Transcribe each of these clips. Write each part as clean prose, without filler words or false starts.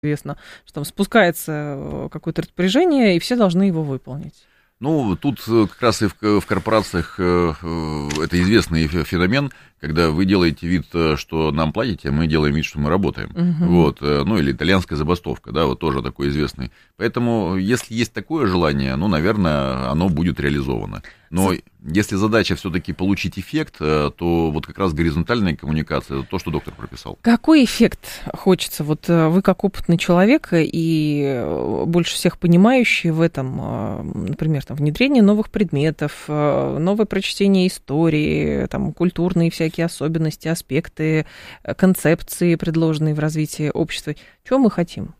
известно, что там спускается какое-то распоряжение, и все должны его выполнить. Ну, тут как раз и в корпорациях это известный феномен, когда вы делаете вид, что нам платите, а мы делаем вид, что мы работаем. Вот. Ну, или итальянская забастовка, да, вот тоже такой известный. Поэтому, если есть такое желание, ну, наверное, оно будет реализовано. Но если задача все-таки получить эффект, то вот как раз горизонтальная коммуникация, это то, что доктор прописал. Какой эффект хочется? Вот вы как опытный человек и больше всех понимающий в этом, например, там, внедрение новых предметов, новое прочтение истории, там, культурные всякие особенности, аспекты, концепции, предложенные в развитии общества. Чего мы хотим?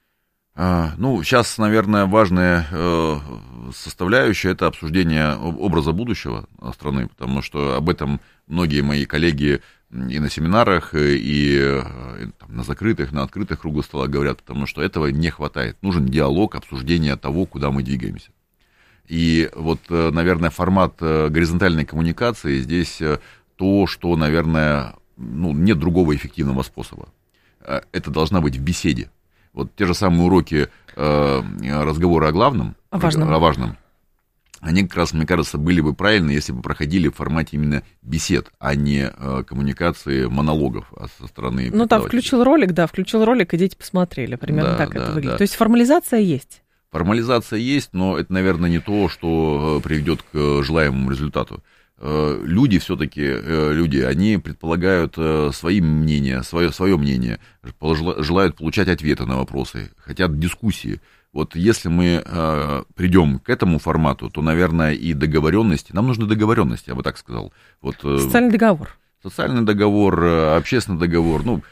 Ну, сейчас, наверное, важная составляющая – это обсуждение образа будущего страны, потому что об этом многие мои коллеги и на семинарах, и там, на закрытых, на открытых круглых столах говорят, потому что этого не хватает. Нужен диалог, обсуждение того, куда мы двигаемся. И вот, наверное, формат горизонтальной коммуникации здесь то, что, наверное, ну, нет другого эффективного способа. Это должна быть в беседе. Вот те же самые уроки разговора о главном, о важном, они как раз, мне кажется, были бы правильны, если бы проходили в формате именно бесед, а не коммуникации монологов со стороны. Ну, там включил ролик, и дети посмотрели. Примерно так это выглядит. То есть формализация есть? Формализация есть, но это, наверное, не то, что приведет к желаемому результату. Люди все-таки, они предполагают свои мнения, свое мнение, желают получать ответы на вопросы, хотят дискуссии. Вот если мы придем к этому формату, то, наверное, и договоренности, нам нужны договоренности, я бы так сказал. Вот, социальный договор. Социальный договор, общественный договор, ну,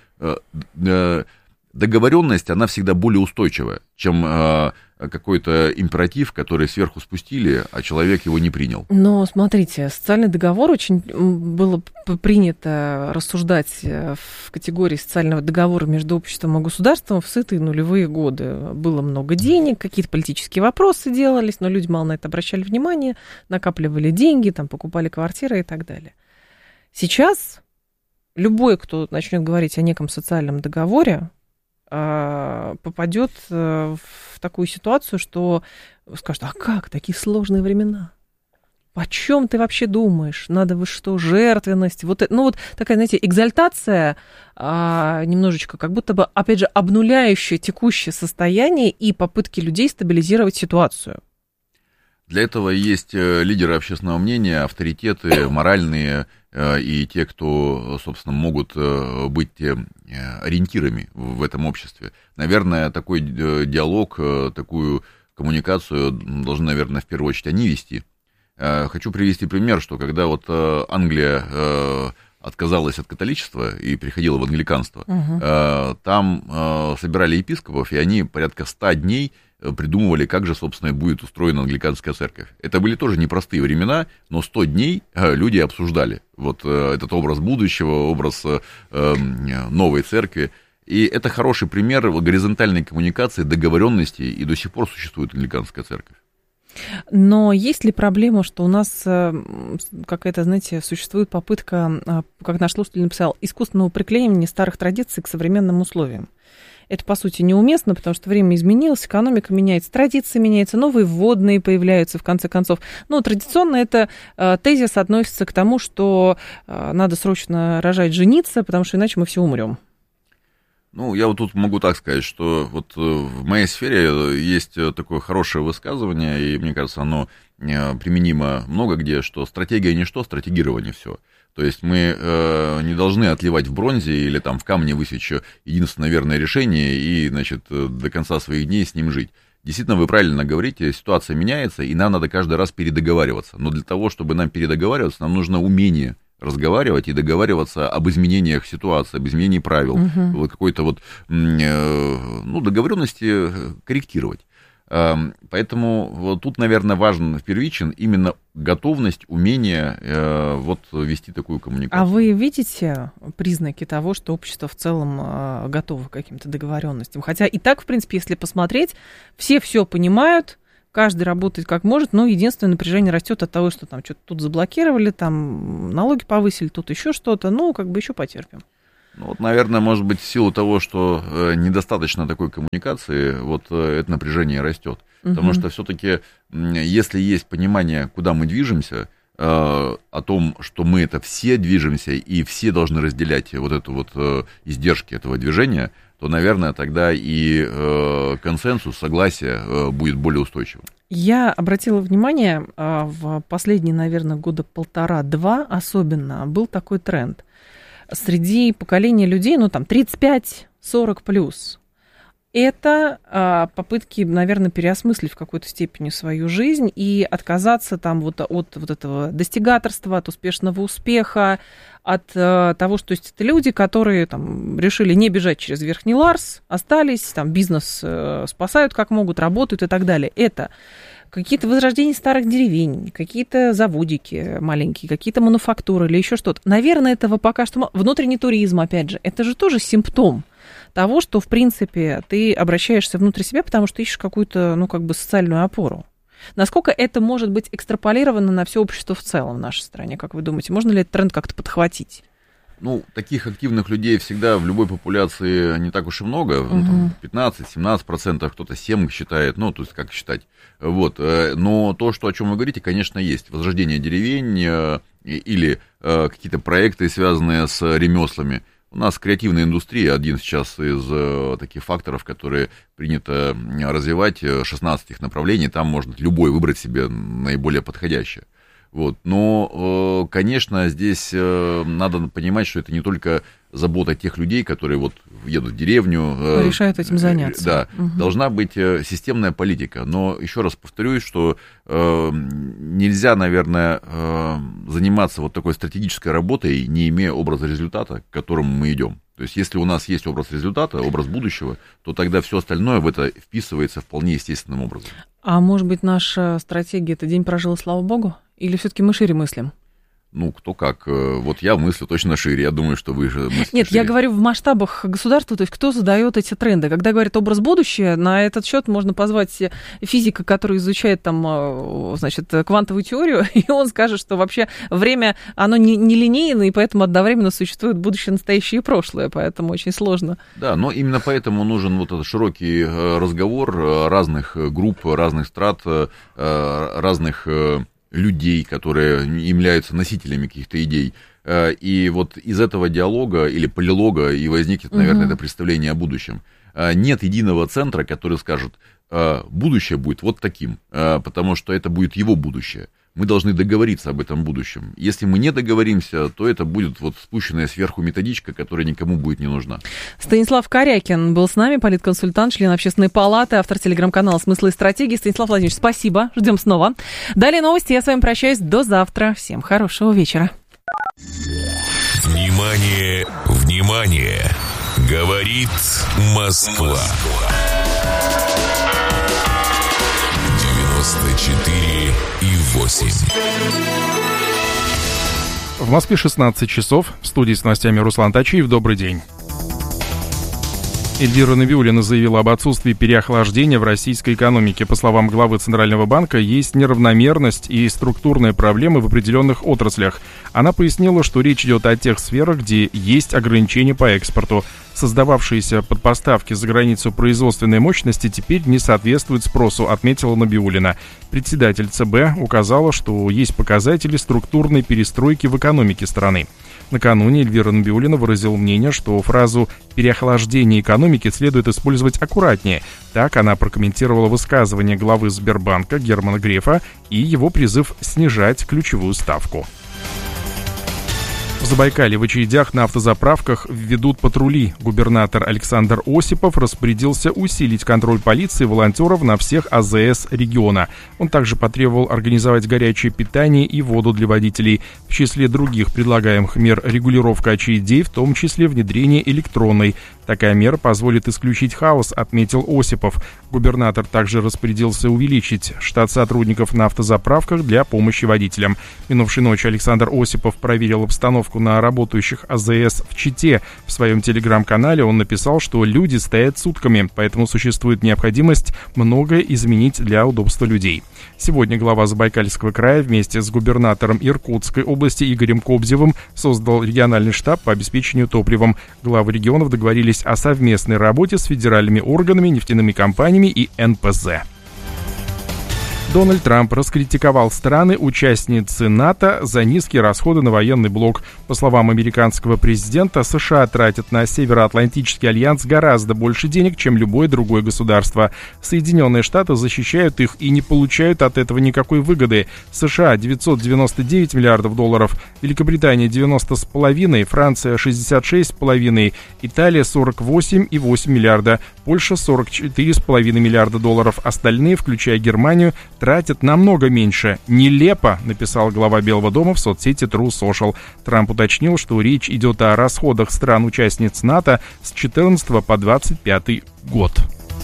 договоренность, она всегда более устойчивая, чем какой-то императив, который сверху спустили, а человек его не принял. Но смотрите, социальный договор очень было принято рассуждать в категории социального договора между обществом и государством в сытые нулевые годы. Было много денег, какие-то политические вопросы делались, но люди мало на это обращали внимание, накапливали деньги, там, покупали квартиры и так далее. Сейчас любой, кто начнет говорить о неком социальном договоре, попадет в такую ситуацию, что скажет: а как, такие сложные времена? О чем ты вообще думаешь? Надо вы что, жертвенность? Вот, ну вот такая, знаете, экзальтация, немножечко как будто бы, опять же, обнуляющая текущее состояние и попытки людей стабилизировать ситуацию. Для этого есть лидеры общественного мнения, авторитеты моральные и те, кто, собственно, могут быть ориентирами в этом обществе. Наверное, такой диалог, такую коммуникацию должны, наверное, в первую очередь они вести. Хочу привести пример, что когда вот Англия отказалась от католичества и переходила в англиканство, там собирали епископов, и они порядка 100 дней придумывали, как же, собственно, будет устроена англиканская церковь. Это были тоже непростые времена, но 100 дней люди обсуждали вот этот образ будущего, образ новой церкви. И это хороший пример горизонтальной коммуникации, договоренности, и до сих пор существует англиканская церковь. Но есть ли проблема, что у нас какая-то, знаете, существует попытка, как наш слушатель написал, искусственного приклеивания старых традиций к современным условиям? Это, по сути, неуместно, потому что время изменилось, экономика меняется, традиции меняются, новые вводные появляются, в конце концов. Ну, традиционно это тезис относится к тому, что надо срочно рожать, жениться, потому что иначе мы все умрем. Ну, я вот тут могу так сказать, что вот в моей сфере есть такое хорошее высказывание, и мне кажется, оно применимо много где, что стратегия ничто, стратегирование все. То есть мы не должны отливать в бронзе или там в камне высечь единственное верное решение и, значит, до конца своих дней с ним жить. Действительно, вы правильно говорите, ситуация меняется, и нам надо каждый раз передоговариваться. Но для того, чтобы нам передоговариваться, нам нужно умение разговаривать и договариваться об изменениях ситуации, об изменении правил, вот какой-то вот, ну, договоренности корректировать. Поэтому вот тут, наверное, важен первичен именно готовность, умение вот вести такую коммуникацию. А вы видите признаки того, что общество в целом готово к каким-то договоренностям? Хотя и так, в принципе, если посмотреть, все понимают, каждый работает как может, но единственное напряжение растет от того, что там что-то тут заблокировали, там налоги повысили, тут еще что-то, ну, как бы еще потерпим. Ну, вот, наверное, может быть, в силу того, что недостаточно такой коммуникации, вот это напряжение растет. Потому что все-таки, если есть понимание, куда мы движемся, о том, что мы это все движемся, и все должны разделять вот эту вот издержки этого движения, то, наверное, тогда и консенсус, согласие будет более устойчивым. Я обратила внимание, в последние, наверное, года 1,5-2 особенно был такой тренд. Среди поколения людей, ну, там, 35-40 плюс, это попытки, наверное, переосмыслить в какой-то степени свою жизнь и отказаться там вот от вот этого достигаторства, от успешного успеха, от того, что есть это люди, которые там решили не бежать через Верхний Ларс, остались, там бизнес спасают как могут, работают и так далее. Это какие-то возрождения старых деревень, какие-то заводики маленькие, какие-то мануфактуры или еще что-то. Наверное, этого пока что... Внутренний туризм, опять же, это же тоже симптом того, что, в принципе, ты обращаешься внутрь себя, потому что ищешь какую-то, ну, как бы социальную опору. Насколько это может быть экстраполировано на все общество в целом в нашей стране, как вы думаете? Можно ли этот тренд как-то подхватить? Ну, таких активных людей всегда в любой популяции не так уж и много, 15-17%, кто-то 7% считает, ну, то есть как считать, вот, но то, что, о чем вы говорите, конечно, есть, возрождение деревень или какие-то проекты, связанные с ремеслами. У нас креативная индустрия один сейчас из таких факторов, которые принято развивать, 16 их направлений, там можно любой выбрать себе наиболее подходящее. Вот. Но, конечно, здесь надо понимать, что это не только забота тех людей, которые вот едут в деревню. Решают этим заняться. Да, должна быть системная политика. Но еще раз повторюсь, что нельзя, наверное, заниматься вот такой стратегической работой, не имея образа результата, к которому мы идем. То есть, если у нас есть образ результата, образ будущего, то тогда все остальное в это вписывается вполне естественным образом. А может быть, наша стратегия – это день прожил, слава богу? Или все-таки мы шире мыслим? Ну, кто как. Вот я мыслю точно шире. Я думаю, что вы же мыслите Нет, шире. Я говорю в масштабах государства, то есть кто задает эти тренды. Когда говорят образ будущего, на этот счет можно позвать физика, который изучает там, значит, квантовую теорию, и он скажет, что вообще время, оно не линейно, и поэтому одновременно существует будущее, настоящее и прошлое, поэтому очень сложно. Да, но именно поэтому нужен вот этот широкий разговор разных групп, разных страт, разных людей, которые являются носителями каких-то идей. И вот из этого диалога или полилога и возникнет, наверное, это представление о будущем. Нет единого центра, который скажет, будущее будет вот таким, потому что это будет его будущее. Мы должны договориться об этом будущем. Если мы не договоримся, то это будет вот спущенная сверху методичка, которая никому будет не нужна. Станислав Корякин был с нами, политконсультант, член Общественной палаты, автор телеграм-канала «Смыслы и стратегии». Станислав Владимирович, спасибо. Ждем снова. Далее новости. Я с вами прощаюсь. До завтра. Всем хорошего вечера. Внимание, внимание! Говорит Москва. 94,8. В Москве 16 часов. В студии с новостями Руслан Тачиев. Добрый день. Эльвира Набиуллина заявила об отсутствии переохлаждения в российской экономике. По словам главы Центрального банка, есть неравномерность и структурные проблемы в определенных отраслях. Она пояснила, что речь идет о тех сферах, где есть ограничения по экспорту. Создававшиеся под поставки за границу производственной мощности теперь не соответствуют спросу, отметила Набиуллина. Председатель ЦБ указала, что есть показатели структурной перестройки в экономике страны. Накануне Эльвира Набиуллина выразила мнение, что фразу «переохлаждение экономики» следует использовать аккуратнее. Так она прокомментировала высказывание главы Сбербанка Германа Грефа и его призыв снижать ключевую ставку. В Забайкалье в очередях на автозаправках введут патрули. Губернатор Александр Осипов распорядился усилить контроль полиции и волонтеров на всех АЗС региона. Он также потребовал организовать горячее питание и воду для водителей. В числе других предлагаемых мер регулировка очередей, в том числе внедрение электронной. Такая мера позволит исключить хаос, отметил Осипов. Губернатор также распорядился увеличить штат сотрудников на автозаправках для помощи водителям. Минувшей ночью Александр Осипов проверил обстановку на работающих АЗС в Чите. В своем телеграм-канале он написал, что люди стоят сутками, поэтому существует необходимость многое изменить для удобства людей. Сегодня глава Забайкальского края вместе с губернатором Иркутской области Игорем Кобзевым создал региональный штаб по обеспечению топливом. Главы регионов договорились о совместной работе с федеральными органами, нефтяными компаниями и НПЗ. Дональд Трамп раскритиковал страны-участницы НАТО за низкие расходы на военный блок. По словам американского президента, США тратят на Североатлантический альянс гораздо больше денег, чем любое другое государство. Соединенные Штаты защищают их и не получают от этого никакой выгоды. США 999 миллиардов долларов, Великобритания 90,5, Франция 66,5, Италия 48,8 миллиарда, Польша 44,5 миллиарда долларов. Остальные, включая Германию, тратят намного меньше. Нелепо, написал глава Белого дома в соцсети True Social. Трамп уточнил, что речь идет о расходах стран-участниц НАТО с 14 по 25 год.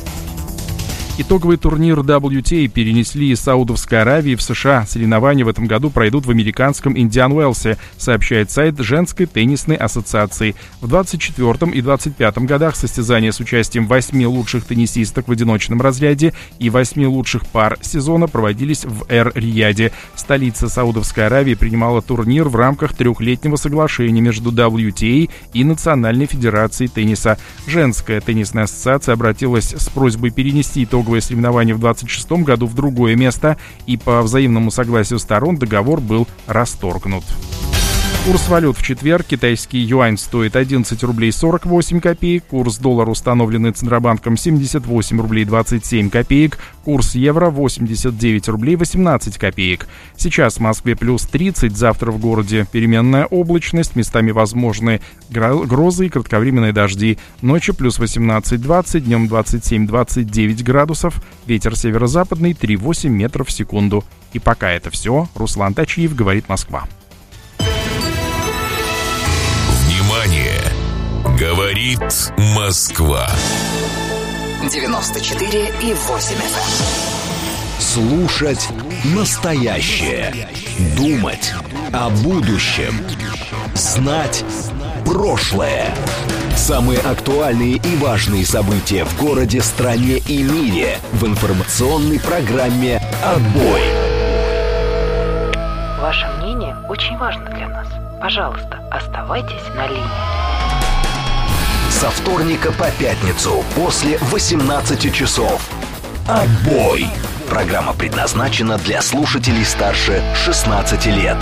Итоговый турнир WTA перенесли из Саудовской Аравии в США. Соревнования в этом году пройдут в американском Индиан Уэлсе, сообщает сайт Женской теннисной ассоциации. В 2024 и 2025 годах состязания с участием 8 лучших теннисисток в одиночном разряде и 8 лучших пар сезона проводились в Эр-Рияде. Столица Саудовской Аравии принимала турнир в рамках трехлетнего соглашения между WTA и Национальной федерацией тенниса. Женская теннисная ассоциация обратилась с просьбой перенести итоговые соревнования в 2026 году в другое место, и по взаимному согласию сторон договор был расторгнут. Курс валют в четверг. Китайский юань стоит 11 рублей 48 копеек. Курс доллара, установленный Центробанком, 78 рублей 27 копеек. Курс евро 89 рублей 18 копеек. Сейчас в Москве плюс 30, завтра в городе переменная облачность, местами возможны грозы и кратковременные дожди. Ночью плюс 18-20, днем 27-29 градусов. Ветер северо-западный 3,8 метров в секунду. И пока это все. Руслан Тачиев, говорит Москва. Говорит Москва. 94,8 FM. Слушать настоящее. Думать о будущем. Знать прошлое. Самые актуальные и важные события в городе, стране и мире в информационной программе «Отбой». Ваше мнение очень важно для нас. Пожалуйста, оставайтесь на линии. Со вторника по пятницу после 18 часов. «Отбой». Программа предназначена для слушателей старше 16 лет.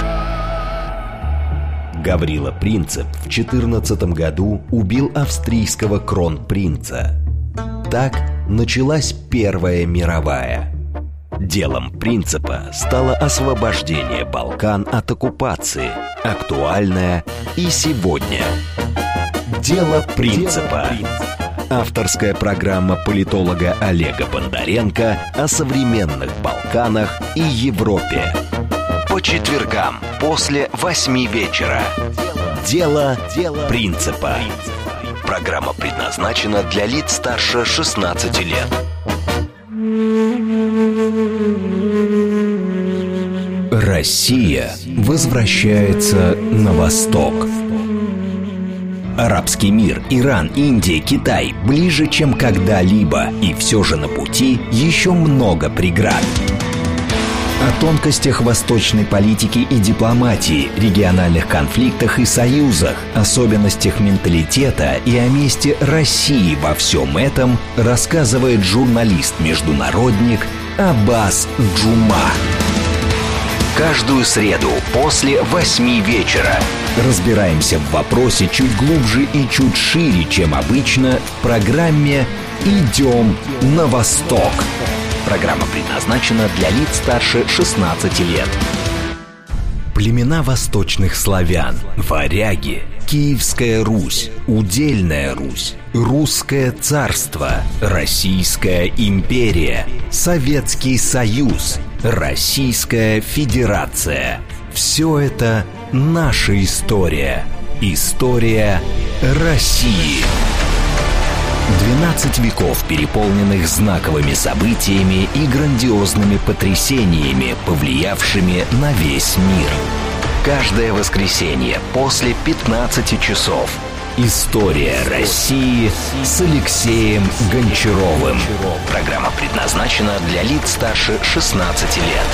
Гаврила Принцип в 14 году убил австрийского кронпринца. Так началась Первая мировая. Делом Принципа стало освобождение Балкан от оккупации, актуальное и сегодня. Дело Принципа. Авторская программа политолога Олега Бондаренко о современных Балканах и Европе. По четвергам после 8 вечера. Дело Принципа. Программа предназначена для лиц старше 16 лет. Россия возвращается на восток. Арабский мир, Иран, Индия, Китай ближе, чем когда-либо, и все же на пути еще много преград. О тонкостях восточной политики и дипломатии, региональных конфликтах и союзах, особенностях менталитета и о месте России во всем этом рассказывает журналист-международник Аббас Джума. Каждую среду после 8 вечера разбираемся в вопросе чуть глубже и чуть шире, чем обычно, в программе «Идем на восток». Программа предназначена для лиц старше 16 лет. Племена восточных славян, варяги, Киевская Русь, Удельная Русь, Русское царство, Российская империя, Советский Союз, Российская Федерация. Все это наша история. История России. 12 веков, переполненных знаковыми событиями и грандиозными потрясениями, повлиявшими на весь мир. Каждое воскресенье после 15 часов. История России с Алексеем Гончаровым. Программа предназначена для лиц старше 16 лет.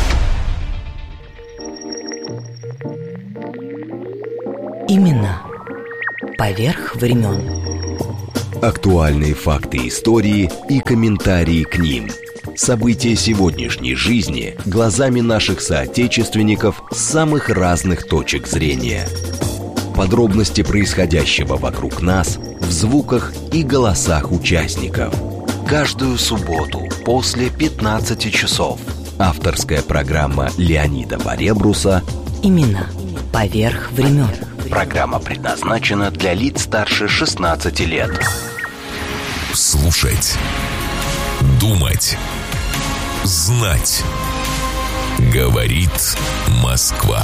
Именно поверх времен. Актуальные факты истории и комментарии к ним. События сегодняшней жизни глазами наших соотечественников с самых разных точек зрения. Подробности происходящего вокруг нас в звуках и голосах участников. Каждую субботу после 15 часов. Авторская программа Леонида Поребруса Именно поверх времен. Программа предназначена для лиц старше 16 лет. Слушать, думать, знать. Говорит Москва.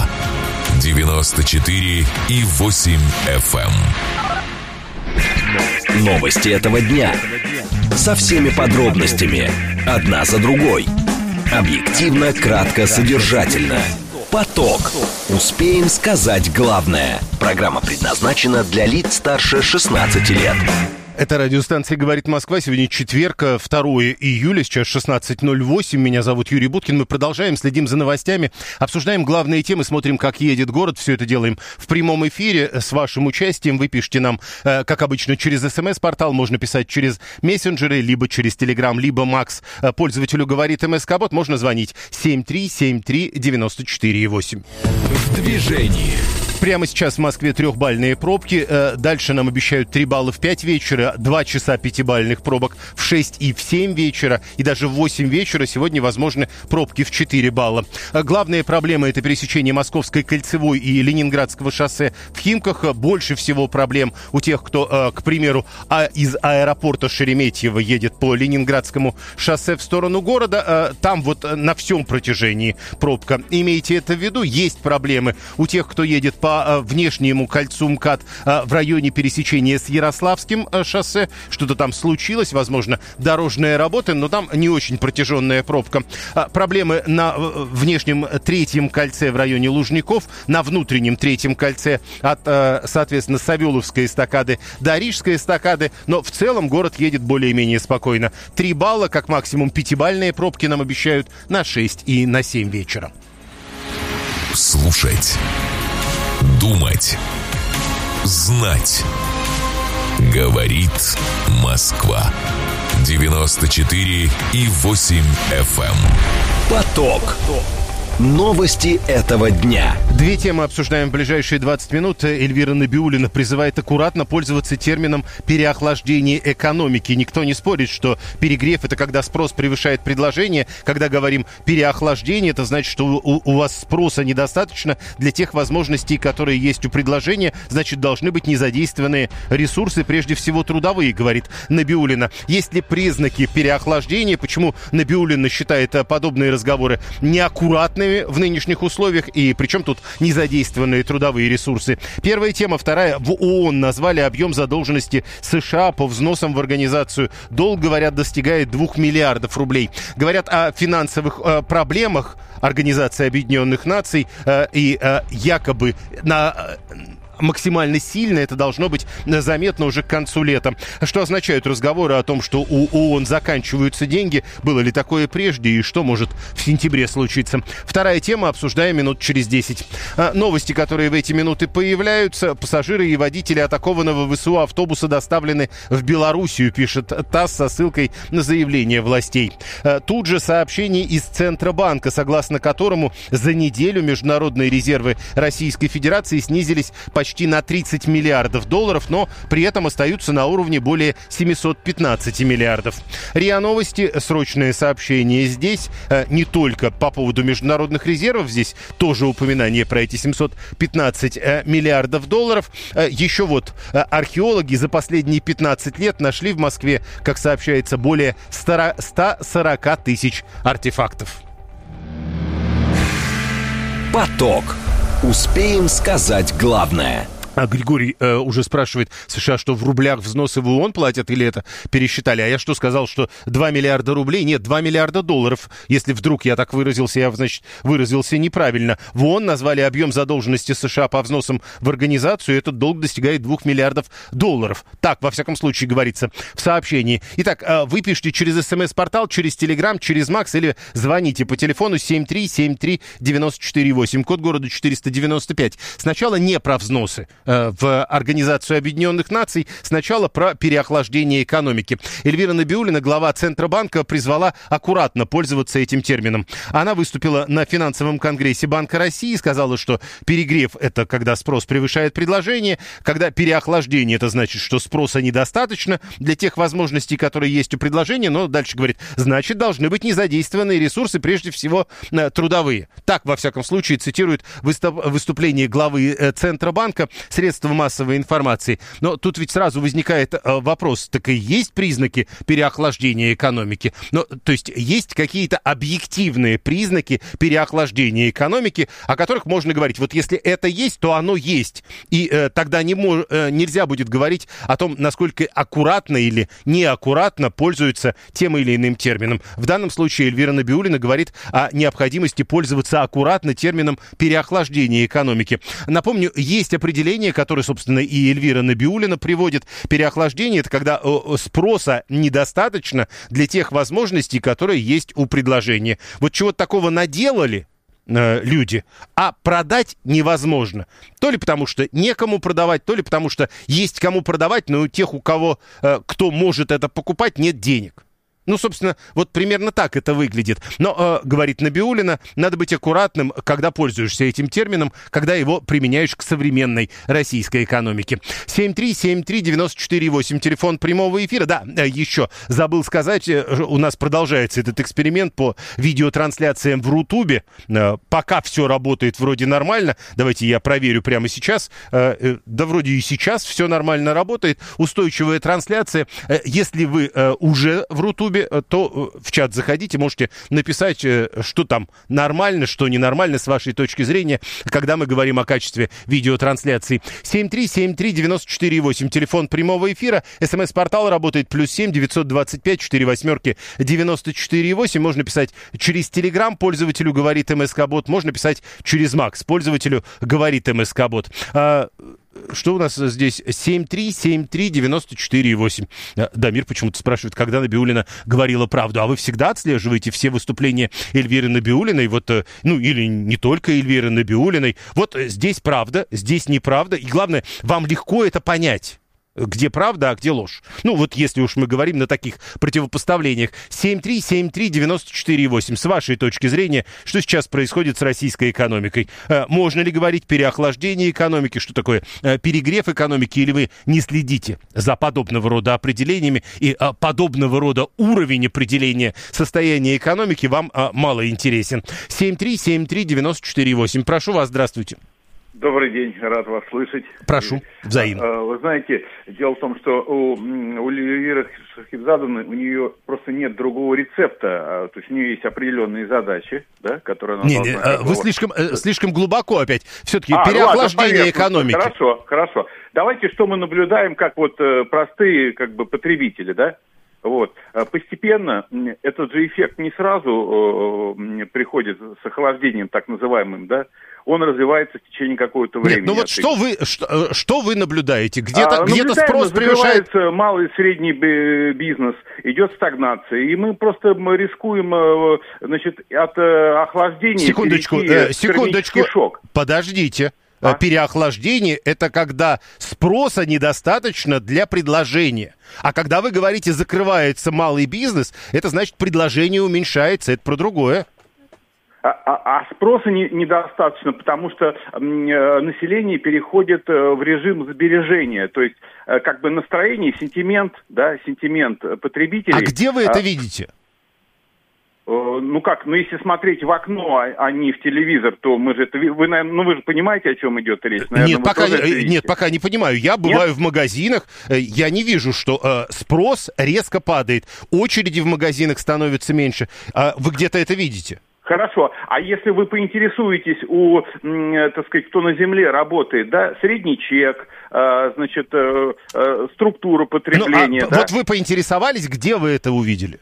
94,8 FM. Новости этого дня. Со всеми подробностями. Одна за другой. Объективно, кратко, содержательно. Поток. Успеем сказать главное. Программа предназначена для лиц старше 16 лет. Это радиостанция «Говорит Москва». Сегодня четверг, 2 июля, сейчас 16:08. Меня зовут Юрий Буткин. Мы продолжаем, следим за новостями, обсуждаем главные темы, смотрим, как едет город. Все это делаем в прямом эфире с вашим участием. Вы пишите нам, как обычно, через СМС-портал. Можно писать через мессенджеры, либо через Телеграм, либо Макс. Пользователю «Говорит МСК-бот». Можно звонить 7373948. В движении. Прямо сейчас в Москве 3-бальные пробки. Дальше нам обещают 3 балла в 5 вечера, 2 часа 5-бальных пробок в 6 и в 7 вечера, и даже в 8 вечера сегодня возможны пробки в 4 балла. Главная проблема — это пересечение Московской кольцевой и Ленинградского шоссе в Химках. Больше всего проблем у тех, кто, к примеру, из аэропорта Шереметьево едет по Ленинградскому шоссе в сторону города. Там вот на всем протяжении пробка. Имейте это в виду. Есть проблемы у тех, кто едет по внешнему кольцу МКАД в районе пересечения с Ярославским шоссе. Что-то там случилось, возможно, дорожные работы, но там не очень протяженная пробка. Проблемы на внешнем 3-м кольце в районе Лужников, на внутреннем 3-м кольце от, соответственно, Савеловской эстакады до Рижской эстакады, но в целом город едет более-менее спокойно. 3 балла, как максимум 5-бальные пробки нам обещают на 6 и на 7 вечера. Слушать, думать, знать. Говорит Москва. 94,8 FM. Поток. Новости этого дня. 2 темы обсуждаем в ближайшие 20 минут. Эльвира Набиуллина призывает аккуратно пользоваться термином «переохлаждение экономики». Никто не спорит, что перегрев — это когда спрос превышает предложение. Когда говорим «переохлаждение», это значит, что у вас спроса недостаточно для тех возможностей, которые есть у предложения. Значит, должны быть незадействованные ресурсы, прежде всего трудовые, говорит Набиуллина. Есть ли признаки переохлаждения? Почему Набиуллина считает подобные разговоры неаккуратными в нынешних условиях, и причем тут незадействованные трудовые ресурсы? Первая тема. Вторая. В ООН назвали объем задолженности США по взносам в организацию. Долг, говорят, достигает 2 миллиардов рублей. Говорят о финансовых проблемах Организации Объединенных Наций и якобы на... максимально сильно это должно быть заметно уже к концу лета. Что означают разговоры о том, что у ООН заканчиваются деньги? Было ли такое прежде и что может в сентябре случиться? Вторая тема, обсуждаем минут через 10. Новости, которые в эти минуты появляются. Пассажиры и водители атакованного ВСУ автобуса доставлены в Белоруссию, пишет ТАСС со ссылкой на заявление властей. Тут же сообщение из Центробанка, согласно которому за неделю международные резервы Российской Федерации снизились почти на 30 миллиардов долларов, но при этом остаются на уровне более 715 миллиардов. РИА Новости, срочное сообщение здесь, не только по поводу международных резервов, здесь тоже упоминание про эти 715 миллиардов долларов. Еще вот археологи за последние 15 лет нашли в Москве, как сообщается, более 140 тысяч артефактов. Поток. Успеем сказать главное. А Григорий уже спрашивает, США что, в рублях взносы в ООН платят или это пересчитали? А я что сказал, что 2 миллиарда рублей? Нет, 2 миллиарда долларов. Если вдруг я так выразился, я, значит, выразился неправильно. В ООН назвали объем задолженности США по взносам в организацию. Этот долг достигает 2 миллиардов долларов. Так, во всяком случае, говорится в сообщении. Итак, вы пишите через СМС-портал, через Телеграм, через Макс или звоните по телефону 7373948, код города 495. Сначала не про взносы в Организацию Объединенных Наций, сначала про переохлаждение экономики. Эльвира Набиуллина, глава Центробанка, призвала аккуратно пользоваться этим термином. Она выступила на финансовом конгрессе Банка России и сказала, что перегрев – это когда спрос превышает предложение, когда переохлаждение – это значит, что спроса недостаточно для тех возможностей, которые есть у предложения, но дальше говорит, значит, должны быть незадействованные ресурсы, прежде всего трудовые. Так, во всяком случае, цитирует выступление главы Центробанка средства массовой информации. Но тут ведь сразу возникает вопрос, так и есть признаки переохлаждения экономики? То есть есть какие-то объективные признаки переохлаждения экономики, о которых можно говорить. Вот если это есть, то оно есть. И тогда нельзя будет говорить о том, насколько аккуратно или неаккуратно пользуются тем или иным термином. В данном случае Эльвира Набиуллина говорит о необходимости пользоваться аккуратно термином переохлаждения экономики. Напомню, есть определение, которое, собственно, и Эльвира Набиуллина приводит. Переохлаждение – это когда спроса недостаточно для тех возможностей, которые есть у предложения. Вот чего-то такого наделали люди, а продать невозможно. То ли потому, что некому продавать, то ли потому, что есть кому продавать, но у тех, у кого, кто может это покупать, нет денег. Собственно, вот примерно так это выглядит. Но, говорит Набиуллина, надо быть аккуратным, когда пользуешься этим термином, когда его применяешь к современной российской экономике. 7373948, телефон прямого эфира. Да, еще забыл сказать, у нас продолжается этот эксперимент по видеотрансляциям в Рутубе. Пока все работает вроде нормально. Давайте я проверю прямо сейчас. Да, вроде и сейчас все нормально работает. Устойчивая трансляция. Если вы уже в Рутубе, то в чат заходите, можете написать, что там нормально, что ненормально с вашей точки зрения, когда мы говорим о качестве видеотрансляции. 7373948, телефон прямого эфира, СМС-портал работает +7 925 48 94,8. Можно писать через Телеграм, пользователю говорит МСК-бот, можно писать через Макс, пользователю говорит МСК-бот. Что у нас здесь? 7373948. Дамир почему-то спрашивает, когда Набиуллина говорила правду. А вы всегда отслеживаете все выступления Эльвиры Набиуллиной? Или не только Эльвиры Набиуллиной. Вот здесь правда, здесь неправда. И главное, вам легко это понять. Где правда, а где ложь. Вот если уж мы говорим на таких противопоставлениях. 7373948. С вашей точки зрения, что сейчас происходит с российской экономикой? Можно ли говорить переохлаждение экономики? Что такое перегрев экономики? Или вы не следите за подобного рода определениями и подобного рода уровень определения состояния экономики вам мало интересен? 7373948. Прошу вас, здравствуйте. Добрый день, рад вас слышать. Прошу, взаимно. Вы знаете, дело в том, что у Эльвиры Шахибзадовны, у нее просто нет другого рецепта. То есть у нее есть определенные задачи, да, которые она должна... Вы слишком глубоко опять. Все-таки переохлаждение экономики. Хорошо. Давайте, что мы наблюдаем, как простые потребители, да? Постепенно этот же эффект не сразу приходит с охлаждением так называемым, да? Он развивается в течение какого-то времени. Нет, что вы наблюдаете? Где-то спрос превышает... Малый и средний бизнес, идет стагнация, и мы просто рискуем, от охлаждения секундочку, шок. Подождите. Переохлаждение – это когда спроса недостаточно для предложения. А когда вы говорите «закрывается малый бизнес», это значит предложение уменьшается, это про другое. А спроса недостаточно, потому что население переходит в режим сбережения. То есть, настроение, сентимент потребителей. А где вы это видите? Если смотреть в окно, а не в телевизор, то мы же это... Вы же понимаете, о чем идет речь? Наверное, пока не понимаю. Я бываю в магазинах, я не вижу, что спрос резко падает. Очереди в магазинах становятся меньше. Вы где-то это видите? Хорошо. А если вы поинтересуетесь у, так сказать, кто на земле работает, да, средний чек, значит, структура потребления. Да? Вот вы поинтересовались, где вы это увидели?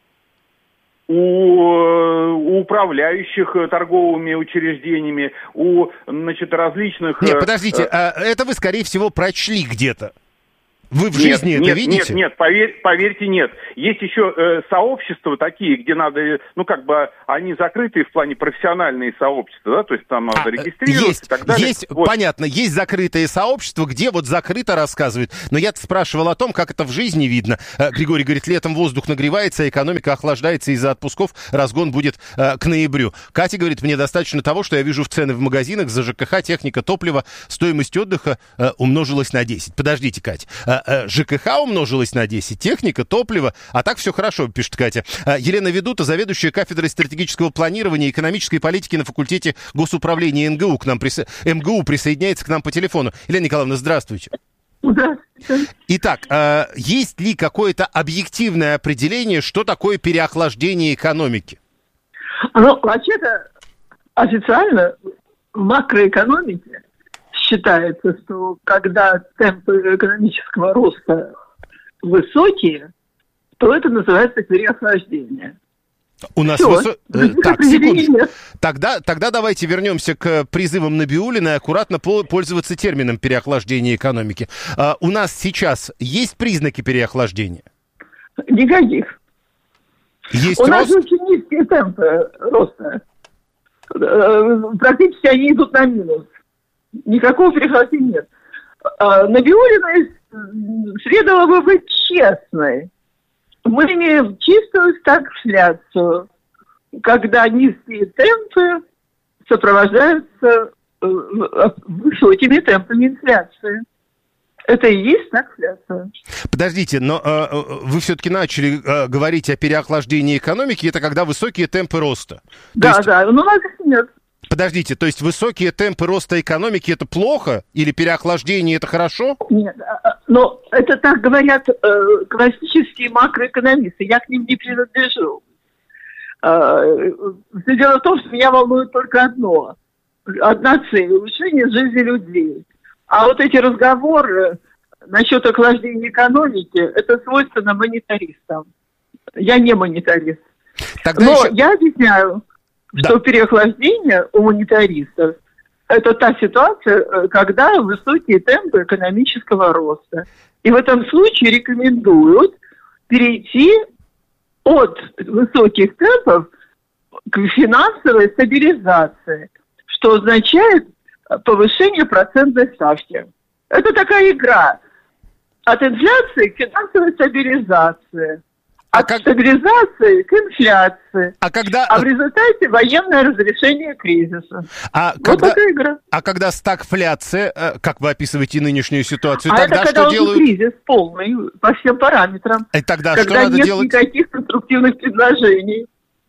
У управляющих торговыми учреждениями, у, значит, различных... Нет, подождите, это вы, скорее всего, прочли где-то. Вы в жизни это видите? Нет, поверьте, нет. Есть еще сообщества такие, где надо, ну, как бы, они закрытые в плане профессиональные сообщества, да, то есть там надо регистрироваться и так далее. Есть, вот. Понятно, есть закрытые сообщества, где вот закрыто рассказывают. Но я спрашивал о том, как это в жизни видно. Григорий говорит, летом воздух нагревается, экономика охлаждается из-за отпусков, разгон будет к ноябрю. Катя говорит, мне достаточно того, что я вижу в цены в магазинах за ЖКХ, техника, топливо, стоимость отдыха умножилась на 10. Подождите, Катя. ЖКХ умножилось на 10, техника, топливо, а так все хорошо, пишет Катя. Елена Ведута, заведующая кафедрой стратегического планирования и экономической политики на факультете госуправления МГУ, МГУ присоединяется к нам по телефону. Елена Николаевна, здравствуйте. Здравствуйте. Итак, есть ли какое-то объективное определение, что такое переохлаждение экономики? Ну, вообще-то, официально в макроэкономике считается, что когда темпы экономического роста высокие, то это называется переохлаждение. У нас Так, секундочку. Тогда давайте вернемся к призывам Набиуллиной и аккуратно пользоваться термином переохлаждения экономики. У нас сейчас есть признаки переохлаждения? Никаких. Есть У нас очень низкие темпы роста. Практически они идут на минус. Никакого переохлаждения нет. Набиуллиной следовало бы быть честной. Мы имеем чистую стагфляцию, когда низкие темпы сопровождаются высокими темпами инфляции. Это и есть стагфляция. Подождите, но вы все-таки начали говорить о переохлаждении экономики, это когда высокие темпы роста. Да, но у нас их нет. Подождите, то есть высокие темпы роста экономики это плохо или переохлаждение это хорошо? Нет, но это так говорят классические макроэкономисты, я к ним не принадлежу. Все дело в том, что меня волнует только одна цель – улучшение жизни людей. А вот эти разговоры насчет охлаждения экономики – это свойственно монетаристам. Я не монетарист. Но я объясняю, что переохлаждение у монетаристов – это та ситуация, когда высокие темпы экономического роста. И в этом случае рекомендуют перейти от высоких темпов к финансовой стабилизации, что означает повышение процентной ставки. Это такая игра от инфляции к финансовой стабилизации. От стабилизации к инфляции. А в результате военное разрешение кризиса. Такая игра. А когда стагфляция, как вы описываете нынешнюю ситуацию, тогда это когда что уже делают? Кризис полный по всем параметрам. И тогда когда что надо нет делать? Никаких конструктивных предложений.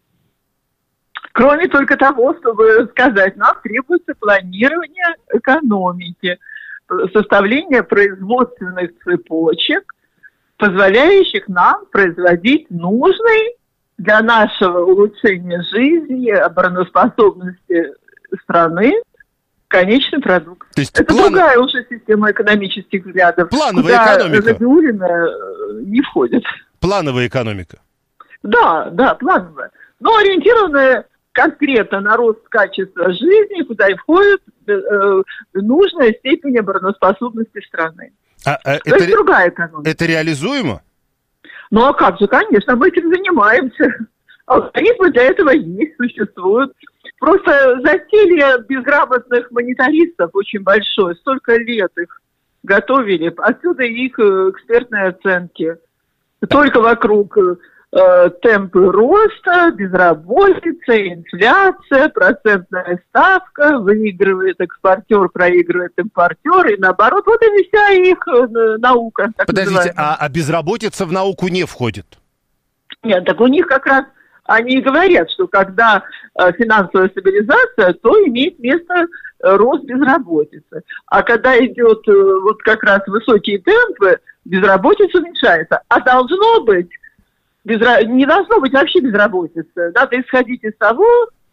Кроме только того, чтобы сказать, нам требуется планирование экономики, составление производственных цепочек, позволяющих нам производить нужный для нашего улучшения жизни, обороноспособности страны конечный продукт. То есть это другая уже система экономических взглядов. Плановая экономика. Набиуллина не входит. Плановая экономика. Да, плановая. Но ориентированная конкретно на рост качества жизни, куда и входит нужная степень обороноспособности страны. То есть другая экономика. Это реализуемо? Ну а как же, конечно, мы этим занимаемся. Алгоритмы для этого есть, существуют. Просто засилье безграмотных монетаристов очень большое. Столько лет их готовили. Отсюда их экспертные оценки. Только вокруг темпы роста, безработица, инфляция, процентная ставка, выигрывает экспортер, проигрывает импортер, и наоборот, вот и вся их наука. Подождите, а безработица в науку не входит? Нет, так у них как раз они и говорят, что когда финансовая стабилизация, то имеет место рост безработицы. А когда идет вот как раз высокие темпы, безработица уменьшается. А должно быть не должно быть вообще безработицы. Надо исходить из того,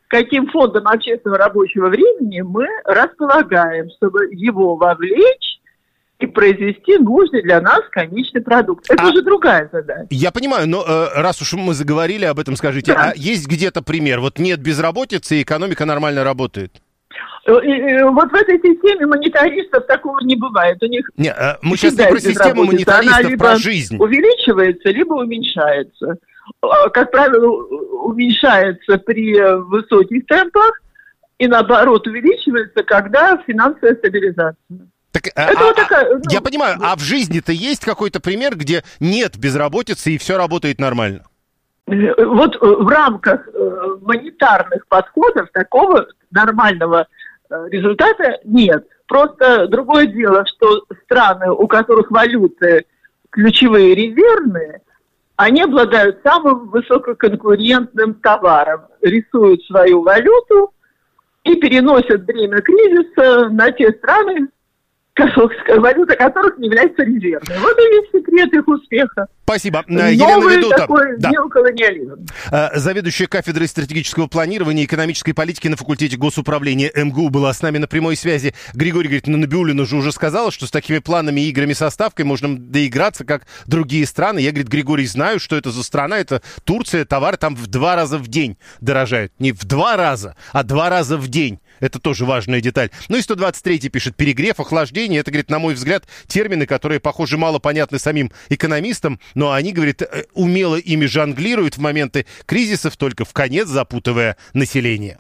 каким фондом общественного рабочего времени мы располагаем, чтобы его вовлечь и произвести нужный для нас конечный продукт. Это уже другая задача. Я понимаю, но раз уж мы заговорили об этом, скажите, а есть где-то пример? Вот нет безработицы, и экономика нормально работает? Вот в этой системе монетаристов такого не бывает. У них мы сейчас не про систему монетаристов, про жизнь. Увеличивается, либо уменьшается. Как правило, уменьшается при высоких темпах и, наоборот, увеличивается, когда финансовая стабилизация. Так, я понимаю, а в жизни-то есть какой-то пример, где нет безработицы и все работает нормально? Вот в рамках монетарных подходов такого нормального результата нет. Просто другое дело, что страны, у которых валюты ключевые резервные, они обладают самым высококонкурентным товаром, рисуют свою валюту и переносят бремя кризиса на те страны, валюта которых не является резервной. Вот и весь секрет их успеха. Спасибо. Елена Ведута. Такой неоколониализм. Заведующая кафедрой стратегического планирования и экономической политики на факультете госуправления МГУ была с нами на прямой связи. Григорий говорит, Набиуллина же уже сказала, что с такими планами и играми со ставкой можно доиграться, как другие страны. Я, говорит, Григорий, знаю, что это за страна. Это Турция, товары там в 2 раза в день дорожают. Не в 2 раза, а 2 раза в день. Это тоже важная деталь. Ну и 123-й пишет, перегрев, охлаждение. Это, говорит, на мой взгляд, термины, которые, похоже, мало понятны самим экономистам, но они, говорит, умело ими жонглируют в моменты кризисов, только в конец запутывая население.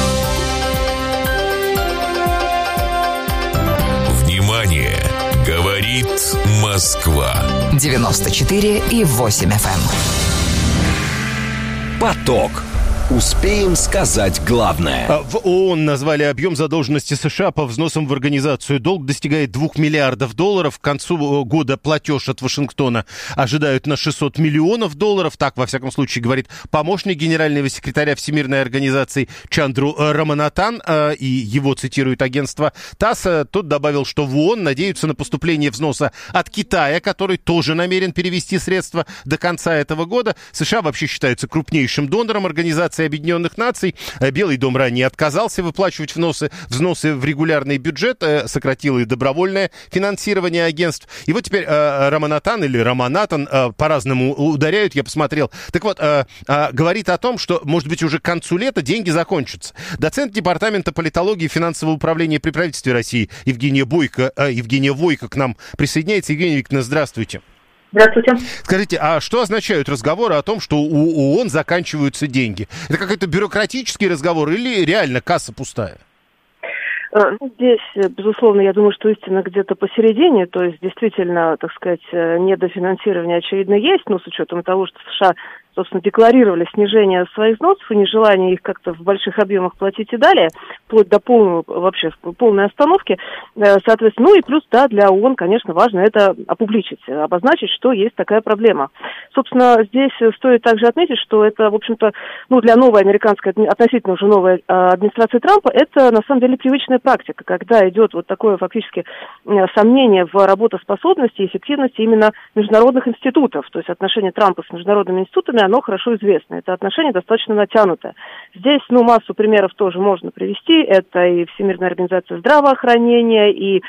Внимание! Говорит Москва. 94,8 FM. Поток. Успеем сказать главное. В ООН назвали объем задолженности США по взносам в организацию. Долг достигает $2 миллиардов. К концу года платеж от Вашингтона ожидают на $600 миллионов. Так, во всяком случае, говорит помощник генерального секретаря Всемирной организации Чандру Раманатан. И его цитирует агентство ТАСС. Тот добавил, что в ООН надеются на поступление взноса от Китая, который тоже намерен перевести средства до конца этого года. США вообще считаются крупнейшим донором организации Объединенных Наций. Белый дом ранее отказался выплачивать взносы в регулярный бюджет, сократил и добровольное финансирование агентств. И вот теперь Раманатан или Раманатан по-разному ударяют, я посмотрел. Так вот, говорит о том, что, может быть, уже к концу лета деньги закончатся. Доцент Департамента политологии и финансового управления при правительстве России Евгения Войко к нам присоединяется. Евгения Викторовна, здравствуйте. Здравствуйте. Скажите, а что означают разговоры о том, что у ООН заканчиваются деньги? Это какой-то бюрократический разговор или реально касса пустая? Здесь, безусловно, я думаю, что истина где-то посередине, то есть действительно, так сказать, недофинансирование, очевидно, есть, но с учетом того, что США, собственно, декларировали снижение своих взносов и нежелание их как-то в больших объемах платить и далее, вплоть до полной остановки, соответственно, ну и плюс, да, для ООН, конечно, важно это опубличить, обозначить, что есть такая проблема. Собственно, здесь стоит также отметить, что это, в общем-то, для новой американской, относительно уже новой администрации Трампа, это, на самом деле, привычная практика, когда идет вот такое фактически сомнение в работоспособности и эффективности именно международных институтов, то есть отношения Трампа с международными институтами, оно хорошо известно. Это отношение достаточно натянутое. Здесь, массу примеров тоже можно привести. Это и Всемирная организация здравоохранения, и